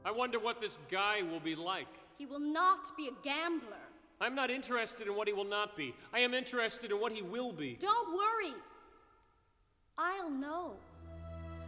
I wonder what this guy will be like. He will not be a gambler. I'm not interested in what he will not be. I am interested in what he will be. Don't worry. I'll know.